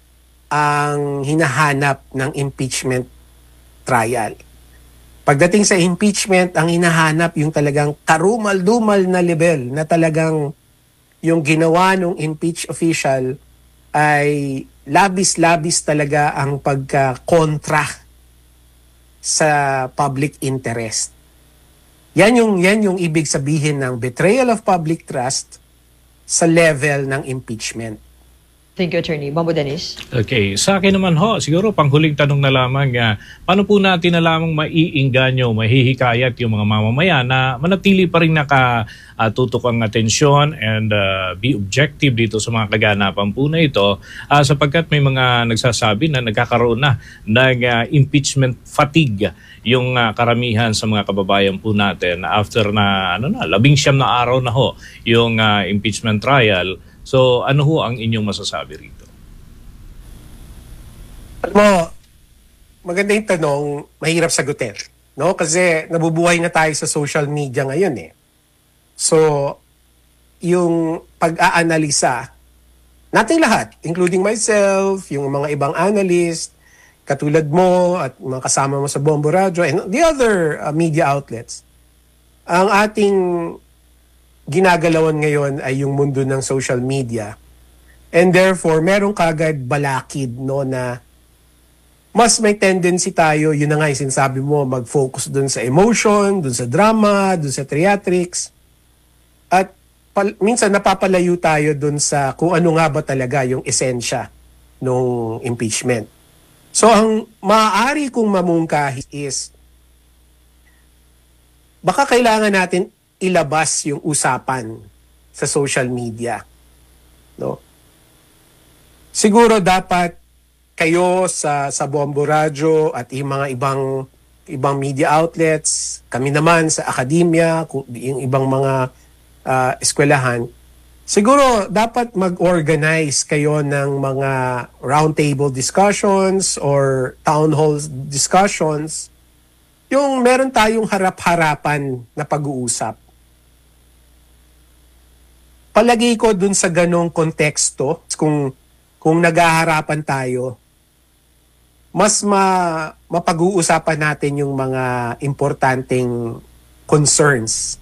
ang hinahanap ng impeachment trial. Pagdating sa impeachment, ang hinahanap yung talagang karumal-dumal na level na talagang yung ginawa ng impeached official ay labis-labis talaga ang pagka-kontra sa public interest. Yan yung ibig sabihin ng betrayal of public trust sa level ng impeachment. Thank you, Attorney. Bombo Dennis. Okay. Sa akin naman ho, siguro panghuling tanong na lamang, paano po natin na lamang maiinganyo, mahihikayat yung mga mamamayan na manatili pa rin nakatutok ang atensyon and be objective dito sa mga kaganapan po na ito sapagkat may mga nagsasabi na nagkakaroon na ng impeachment fatigue yung karamihan sa mga kababayan po natin after na 19 na araw na ho yung impeachment trial. So, ano ho ang inyong masasabi rito? Alam mo, maganda yung tanong, mahirap sagutin. No? Kasi nabubuhay na tayo sa social media ngayon eh. So, yung pag-aanalisa, nating lahat, including myself, yung mga ibang analyst, katulad mo at mga kasama mo sa Bombo Radio and the other media outlets, ang ating ginagalawan ngayon ay yung mundo ng social media. And therefore, meron kagad balakid, no, na mas may tendency tayo, yun na nga yung sinasabi mo, mag-focus dun sa emotion, dun sa drama, dun sa theatrics. At minsan napapalayo tayo dun sa kung ano nga ba talaga yung esensya ng impeachment. So ang maaari kong mamungkahi is baka kailangan natin ilabas yung usapan sa social media. No? Siguro dapat kayo sa Bombo Radio at yung mga ibang media outlets, kami naman sa akademya, yung ibang mga eskwelahan, siguro dapat mag-organize kayo ng mga roundtable discussions or town hall discussions, yung meron tayong harap-harapan na pag-uusap. Palagi ko dun sa ganong konteksto, kung naghaharapan tayo, mas mapag-uusapan natin yung mga importanteng concerns.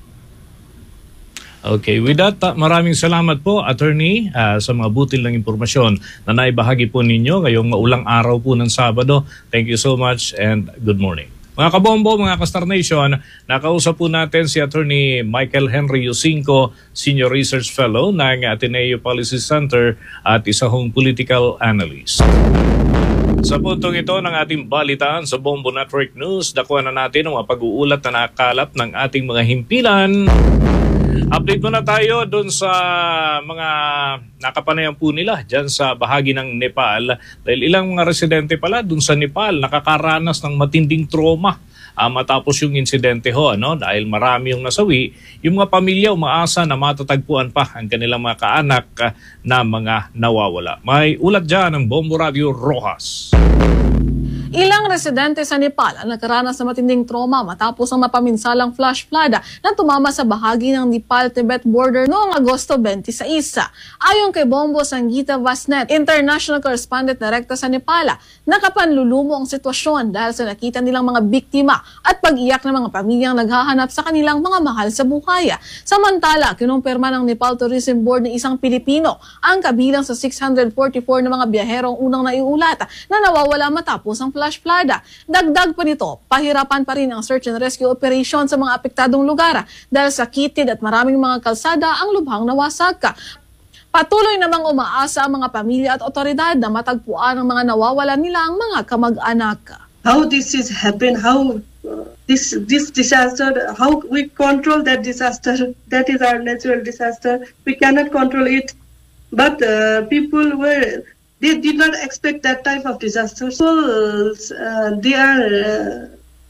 Okay, with that, maraming salamat po, Attorney, sa mga butil ng impormasyon na naibahagi po ninyo ngayong maulang araw po ng Sabado. Thank you so much and good morning. Mga kabombo, mga Kastar Nation, nakausap po natin si Attorney Michael Henry Yusinko, Senior Research Fellow ng Ateneo Policy Center at isa hong political analyst. Sa puntong ito ng ating balitaan sa Bombo Network News, dakuan na natin ang pag-uulat na nakalap ng ating mga himpilan. Update muna tayo doon sa mga nakapanayan po nila dyan sa bahagi ng Nepal dahil ilang mga residente pala doon sa Nepal nakakaranas ng matinding trauma matapos yung insidente ho, ano, dahil marami yung nasawi, yung mga pamilya umaasa na matatagpuan pa ang kanilang mga kaanak na mga nawawala. May ulat dyan ng Bombo Radio Rojas. Ilang residente sa Nepal ang nakaranas ng matinding trauma matapos ang mapaminsalang flash flood na tumama sa bahagi ng Nepal-Tibet border noong Agosto 26. Ayon kay Bombo Sangeeta Vasnet, international correspondent direkta sa Nepal, nakapanlulumo ang sitwasyon dahil sa nakita nilang mga biktima at pag-iyak ng mga pamilyang naghahanap sa kanilang mga mahal sa buhay. Samantala, kinumpirma ng Nepal Tourism Board ng isang Pilipino ang kabilang sa 644 na mga biyaherong unang naiulat na nawawala matapos ang flash flood. Dagdag pa nito, pahirapan pa rin ang search and rescue operation sa mga apektadong lugar dahil sakitid at maraming mga kalsada ang lubhang nawasak. Patuloy namang umaasa ang mga pamilya at otoridad na matagpuan ang mga nawawalan nilang mga kamag-anak. How this is happen, how this disaster, how we control that disaster, that is our natural disaster. We cannot control it, but people they did not expect that type of disaster. So they are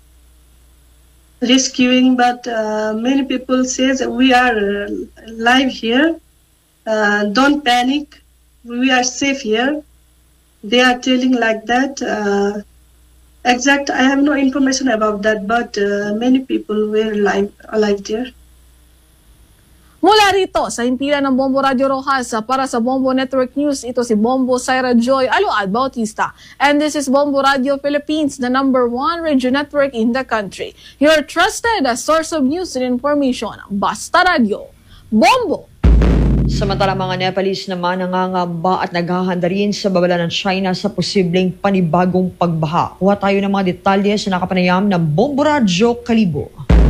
rescuing, but many people say that we are live here. Don't panic. We are safe here. They are telling like that. I have no information about that, but many people were alive there. Mula rito sa himpilan ng Bombo Radio Rojas para sa Bombo Network News, ito si Bombo Saira Joy Aluad Bautista. And this is Bombo Radio Philippines, the #1 radio network in the country. Your trusted source of news and information. Basta Radio. Bombo! Samantala, mga Nepalese naman nangangamba at naghahanda rin sa babala ng China sa posibleng panibagong pagbaha. Kuha tayo ng mga detalye sa nakapanayam ng Bombo Radio Kalibo.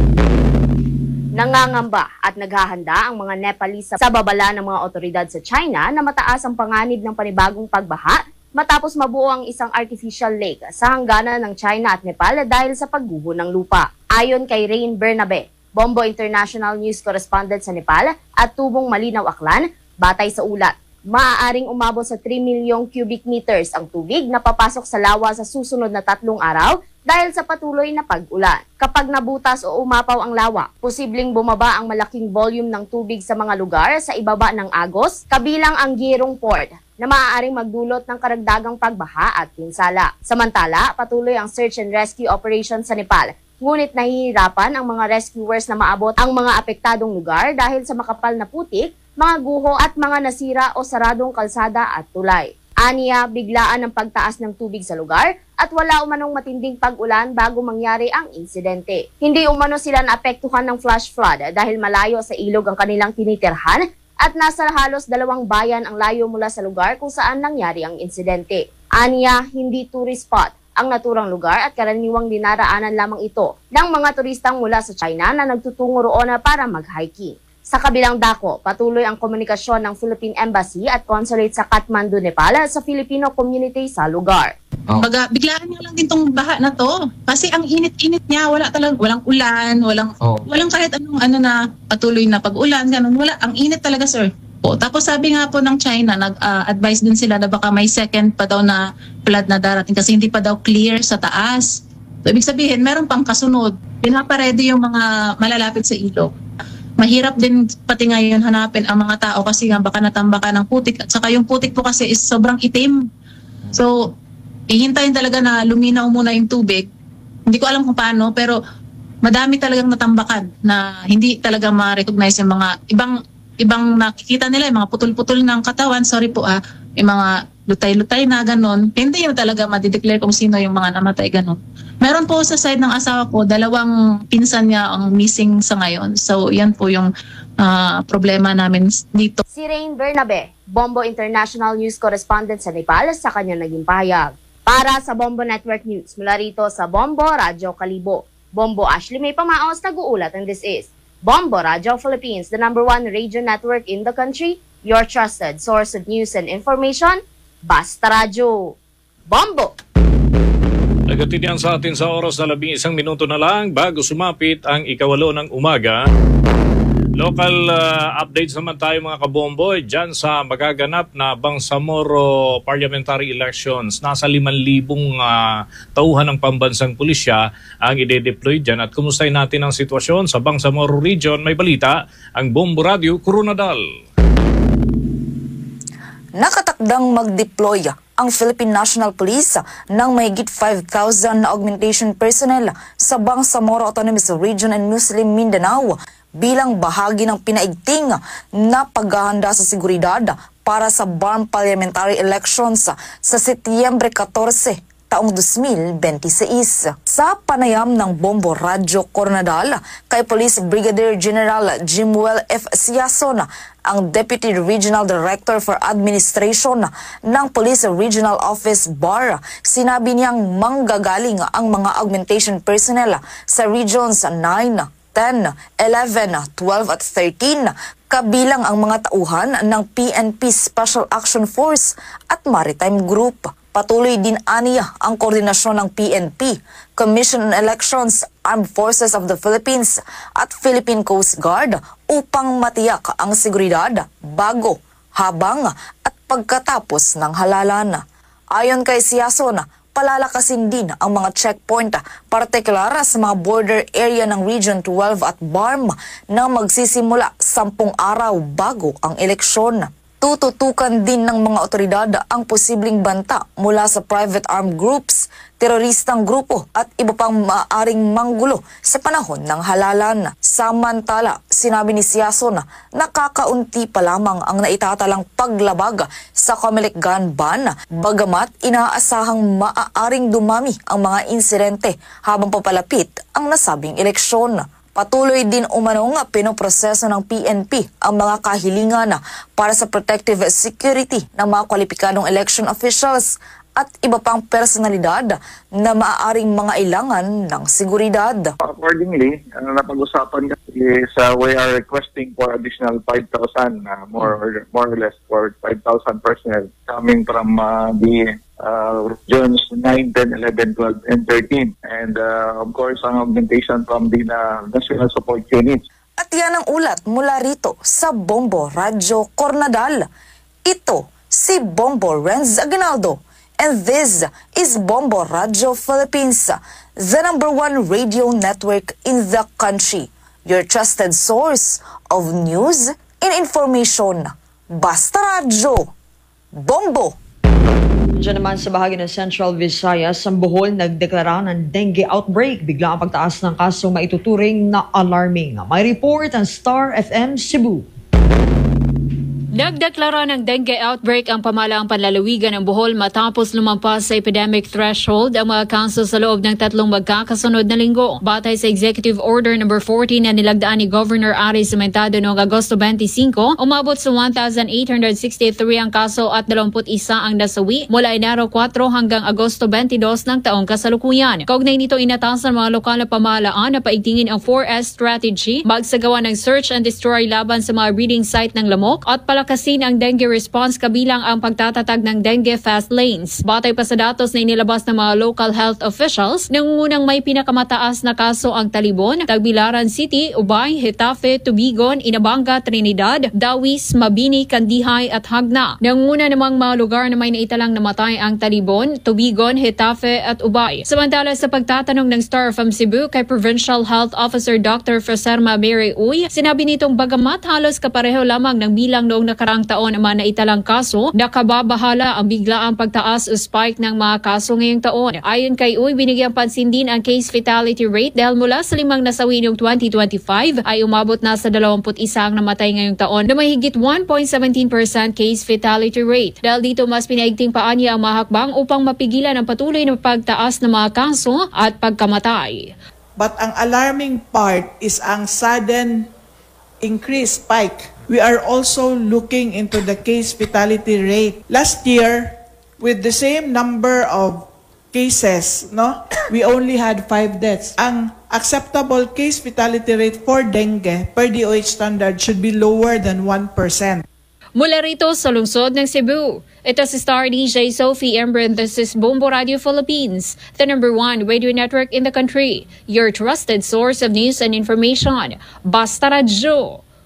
Nangangamba at naghahanda ang mga Nepalese sa babala ng mga otoridad sa China na mataas ang panganib ng panibagong pagbaha matapos mabuo ang isang artificial lake sa hangganan ng China at Nepal dahil sa pagguho ng lupa. Ayon kay Rain Bernabe, Bombo International News Correspondent sa Nepal at Tubong Malinaw Aklan, batay sa ulat, maaaring umabot sa 3 milyong cubic meters ang tubig na papasok sa lawa sa susunod na 3 araw dahil sa patuloy na pag-ulan. Kapag nabutas o umapaw ang lawa, posibleng bumaba ang malaking volume ng tubig sa mga lugar sa ibaba ng Agos, kabilang ang Girong Port, na maaaring magdulot ng karagdagang pagbaha at pinsala. Samantala, patuloy ang search and rescue operation sa Nepal. Ngunit nahihirapan ang mga rescuers na maabot ang mga apektadong lugar dahil sa makapal na putik, mga guho at mga nasira o saradong kalsada at tulay. Aniya, biglaan ang pagtaas ng tubig sa lugar at wala umanong matinding pag-ulan bago mangyari ang insidente. Hindi umano sila naapektuhan ng flash flood dahil malayo sa ilog ang kanilang tinitirhan at nasa halos 2 bayan ang layo mula sa lugar kung saan nangyari ang insidente. Aniya, hindi tourist spot ang naturang lugar at karaniwang dinaraanan lamang ito ng mga turistang mula sa China na nagtutungo roon para mag-hiking. Sa kabilang dako, patuloy ang komunikasyon ng Philippine Embassy at Consulate sa Kathmandu, Nepal sa Filipino community sa lugar. Baga, biglaan niya lang din tong baha na to. Kasi ang init-init niya, walang ulan, walang kahit anong na patuloy na pag-ulan, ganun. Wala, ang init talaga, sir. Tapos sabi nga po ng China, nag-advise din sila na baka may second pa daw na flood na darating kasi hindi pa daw clear sa taas. So, ibig sabihin, meron pang kasunod. Pinaparedy yung mga malalapit sa ilog. Mahirap din pati ngayon hanapin ang mga tao kasi nga baka natambakan ng putik at saka yung putik po kasi is sobrang itim. So, ihintayin talaga na luminaw muna yung tubig. Hindi ko alam kung paano pero madami talagang natambakan na hindi talaga ma-recognize yung mga ibang nakikita nila, yung mga putol-putol ng katawan, yung mga lutay-lutay na ganon. Hindi yung talaga ma-declare kung sino yung mga namatay ganon. Meron po sa side ng asawa ko, 2 pinsan niya ang missing sa ngayon. So, yan po yung problema namin dito. Si Rain Bernabe, Bombo International News Correspondent sa Nepal, sa kanyang naging pahayag. Para sa Bombo Network News, mula rito sa Bombo Radio Kalibo, Bombo Ashley May Pamaos, nag-uulat, and this is Bombo Radio Philippines, the #1 radio network in the country, your trusted source of news and information, Basta Radio. Bombo! Nagatidihan sa atin sa oras na 11 minuto na lang bago sumapit ang 8 ng umaga. Local updates naman tayo mga kabomboy dyan sa magaganap na Bangsamoro parliamentary elections. Nasa 5,000 tauhan ng pambansang pulisya ang ide-deploy dyan. At kumustahin natin ang sitwasyon sa Bangsamoro region. May balita ang Bombo Radio Coronadal. Nakatakdang mag-deploy ang Philippine National Police ng mahigit 5,000 na augmentation personnel sa Bangsamoro Autonomous Region and Muslim Mindanao bilang bahagi ng pinaigting na paghahanda sa seguridad para sa BARM parliamentary elections sa Setyembre 14, taong 2026. Sa panayam ng Bombo Radio Coronadal kay Police Brigadier General Jimuel F. Siason, ang Deputy Regional Director for Administration ng Police Regional Office BAR, sinabi niyang manggagaling ang mga augmentation personnel sa Regions 9, 10, 11, 12 at 13, kabilang ang mga tauhan ng PNP Special Action Force at Maritime Group. Patuloy din aniya ang koordinasyon ng PNP, Commission on Elections, Armed Forces of the Philippines at Philippine Coast Guard upang matiyak ang seguridad bago, habang at pagkatapos ng halalan. Ayon kay Siason, palalakasin din ang mga checkpoint, partikular sa mga border area ng Region 12 at BARM na magsisimula 10 araw bago ang eleksyon. Tututukan din ng mga otoridad ang posibleng banta mula sa private armed groups, teroristang grupo at iba pang maaaring manggulo sa panahon ng halalan. Samantala, sinabi ni Siason na nakakaunti pa lamang ang naitatalang paglabag sa Comelec gun ban, bagamat inaasahang maaaring dumami ang mga insidente habang papalapit ang nasabing eleksyon. Patuloy din umanong pinoproseso ng PNP ang mga kahilingan para sa protective security ng mga kwalipikadong election officials at iba pang personalidad na maaaring mga ilangan ng seguridad. Accordingly, napag-usapan is we are requesting for additional 5,000, more or less for 5,000 personnel coming from the regions 9, 10, 11, 12, and 13. And of course, ang augmentation from the National Support Units. At yan ang ulat mula rito sa Bombo Radio Coronadal. Ito si Bombo Renz Aguinaldo. And this is Bombo Radio Philippines, the #1 radio network in the country. Your trusted source of news and information. Basta Radio. Bombo! Diyan naman sa bahagi ng Central Visayas, ang Bohol nagdeklara ng dengue outbreak. Bigla ang pagtaas ng kasong maituturing na alarming. May report ang Star FM Cebu. Nagdeklara ng dengue outbreak ang pamahalaang panlalawigan ng Bohol matapos lumampas sa epidemic threshold ang mga kaso sa loob ng 3 magkakasunod na linggo. Batay sa Executive Order No. 14 na nilagdaan ni Governor Ari Sementado noong Agosto 25, umabot sa 1,863 ang kaso at 21 ang nasawi mula Enero 4 hanggang Agosto 22 ng taong kasalukuyan. Kaugnay nito, inatasan ng mga lokal na pamahalaan na paigtingin ang 4S strategy, magsagawa ng search and destroy laban sa mga breeding site ng lamok at palakasin ang dengue response kabilang ang pagtatatag ng dengue fast lanes. Batay pa sa datos na inilabas ng mga local health officials, nangungunang may pinakamataas na kaso ang Talibon, Tagbilaran City, Ubay, Hetafe, Tubigon, Inabanga, Trinidad, Dawis, Mabini, Kandihay at Hagna. Nangunguna namang mga lugar na may naitalang namatay ang Talibon, Tubigon, Hetafe at Ubay. Samantala sa pagtatanong ng Star from Cebu kay Provincial Health Officer Dr. Fraserma Mary Uy, sinabi nitong bagamat halos kapareho lamang ng bilang noong nakarang taon naman na italang kaso, nakababahala ang biglaang pagtaas o spike ng mga kaso ngayong taon. Ayon kay Uy, binigyang pansin din ang case fatality rate dahil mula sa 5 nasawi noong 2025 ay umabot na sa 21 ang namatay ngayong taon na may higit 1.17% case fatality rate. Dahil dito mas pinaigting pa niya ang mga hakbang upang mapigilan ang patuloy na pagtaas ng mga kaso at pagkamatay. But ang alarming part is ang sudden increase spike. We are also looking into the case fatality rate. Last year, with the same number of cases, we only had 5 deaths. Ang acceptable case fatality rate for dengue per DOH standard should be lower than 1%. Mula rito sa lungsod ng Cebu, ito si Star DJ Sophie Embren. This is Bombo Radio Philippines, the #1 radio network in the country. Your trusted source of news and information. Basta Radio.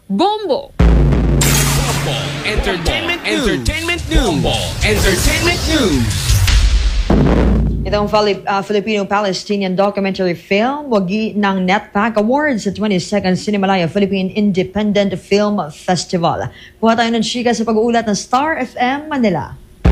Bombo! Entertainment News. Itong Filipino-Palestinian documentary film, wagi ng NetPAC Awards sa 22nd Cinemalaya Philippine Independent Film Festival. Kuha tayo ng chika sa pag-uulat ng Star FM Manila.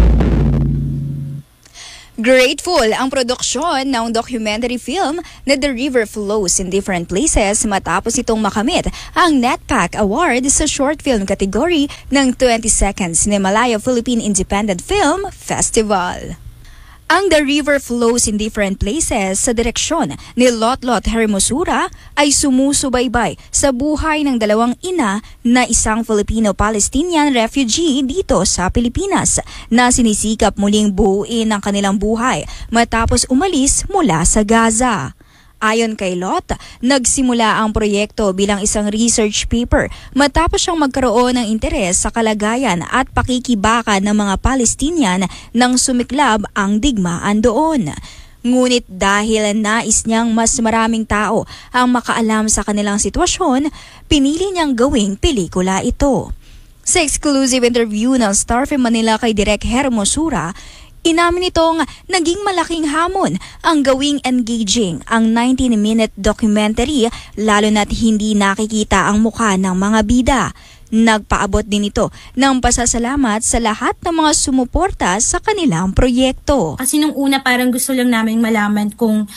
Grateful ang produksyon ng documentary film na The River Flows in Different Places matapos itong makamit ang NetPAC Award sa short film category ng 22nd Cinemalaya Philippine Independent Film Festival. Ang The River Flows in Different Places sa direksyon ni Lotlot Hermosura ay sumusubaybay sa buhay ng dalawang ina na isang Filipino-Palestinian refugee dito sa Pilipinas na sinisikap muling buuin ang kanilang buhay matapos umalis mula sa Gaza. Ayon kay Lot, nagsimula ang proyekto bilang isang research paper matapos siyang magkaroon ng interes sa kalagayan at pakikibaka ng mga Palestinian nang sumiklab ang digmaan doon. Ngunit dahil nais niyang mas maraming tao ang makaalam sa kanilang sitwasyon, pinili niyang gawing pelikula ito. Sa exclusive interview ng Star FM Manila kay Direk Hermosura, inamin nitong naging malaking hamon ang gawing engaging ang 19-minute documentary lalo na't hindi nakikita ang mukha ng mga bida. Nagpaabot din ito ng pasasalamat sa lahat ng mga sumuporta sa kanilang proyekto. Kasi nung una parang gusto lang namin malaman kung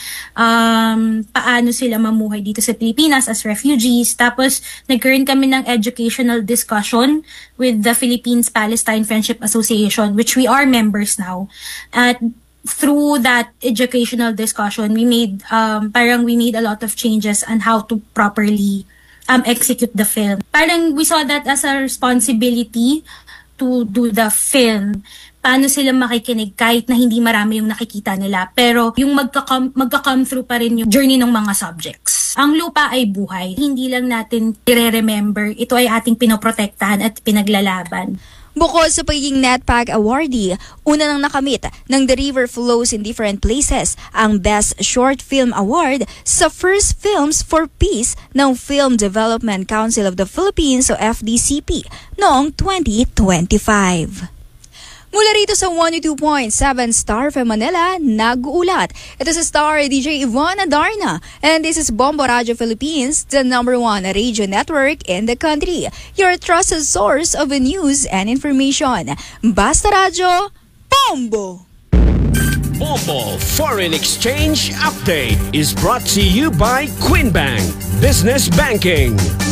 paano sila mamuhay dito sa Pilipinas as refugees. Tapos nagkaroon kami ng educational discussion with the Philippines-Palestine Friendship Association, which we are members now. At through that educational discussion, we made a lot of changes on how to properly execute the film. Parang we saw that as a responsibility to do the film. Paano sila makikinig kahit na hindi marami yung nakikita nila. Pero yung magka-come through pa rin yung journey ng mga subjects. Ang lupa ay buhay. Hindi lang natin i-remember. Ito ay ating pinoprotektahan at pinaglalaban. Bukod sa pagiging NetPAC awardee, una nang nakamit ng The River Flows in Different Places ang Best Short Film Award sa First Films for Peace ng Film Development Council of the Philippines o FDCP noong 2025. Mula rito sa 102.7 Star FM Manila, nag-uulat. Ito sa Star DJ Ivana Darna. And this is Bombo Radio Philippines, the #1 radio network in the country. Your trusted source of news and information. Basta Radio, Bombo! Bombo Foreign Exchange Update is brought to you by Quinbank Business Banking.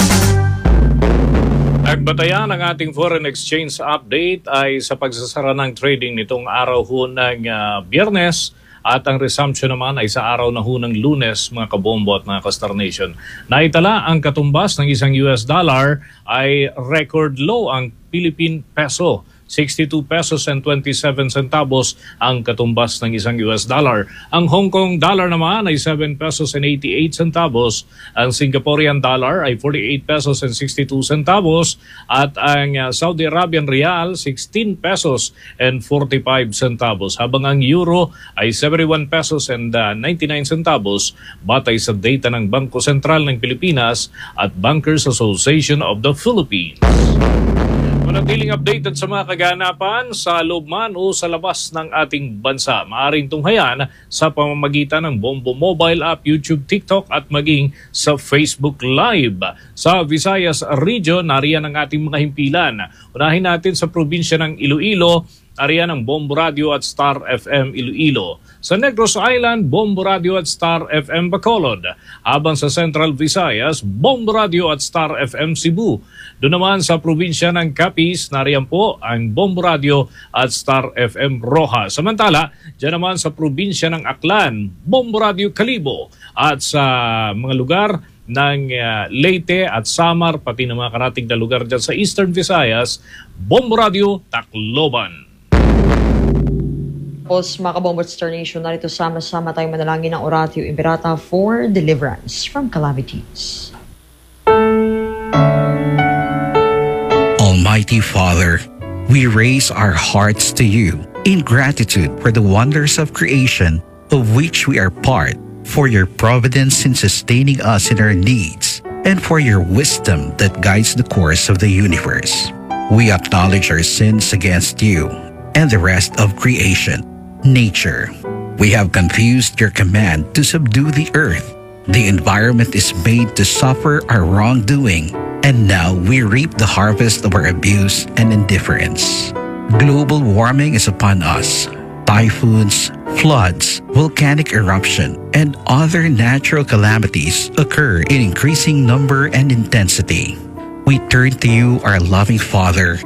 Nagbatayan ang ating foreign exchange update ay sa pagsasara ng trading nitong araw ho ng Biyernes at ang resumption naman ay sa araw na ho ng Lunes, mga kabombo at mga ka-Star Nation. Naitala ang katumbas ng isang US dollar ay record low ang Philippine peso. 62 pesos and 27 centavos ang katumbas ng isang US dollar. Ang Hong Kong dollar naman ay 7 pesos and 88 centavos. Ang Singaporean dollar ay 48 pesos and 62 centavos. At ang Saudi Arabian Rial, 16 pesos and 45 centavos. Habang ang euro ay 71 pesos and 99 centavos batay sa data ng Bangko Sentral ng Pilipinas at Bankers Association of the Philippines. Manatiling updated sa mga kaganapan sa loob man o sa labas ng ating bansa. Maaaring tunghayan sa pamamagitan ng Bombo Mobile App, YouTube, TikTok at maging sa Facebook Live. Sa Visayas Region, nariyan ang ating mga himpilan. Unahin natin sa probinsya ng Iloilo, nariyan ang Bombo Radio at Star FM Iloilo. Sa Negros Island, Bombo Radio at Star FM Bacolod. Habang sa Central Visayas, Bombo Radio at Star FM Cebu. Doon naman sa probinsya ng Capiz, nariyan po ang Bombo Radio at Star FM Rojas. Samantala, dyan naman sa probinsya ng Aklan, Bombo Radio Calibo. At sa mga lugar ng Leyte at Samar, pati ng mga karating na lugar dyan sa Eastern Visayas, Bombo Radio Tacloban. Tapos mga kabombo at Star Nation, narito sama-sama tayo manalangin ng Oratio Imperata for deliverance from calamities. Almighty Father, we raise our hearts to you in gratitude for the wonders of creation of which we are part, for your providence in sustaining us in our needs, and for your wisdom that guides the course of the universe. We acknowledge our sins against you and the rest of creation, nature. We have confused your command to subdue the earth. The environment is made to suffer our wrongdoing, and now we reap the harvest of our abuse and indifference. Global warming is upon us. Typhoons, floods, volcanic eruption, and other natural calamities occur in increasing number and intensity. We turn to you, our loving Father,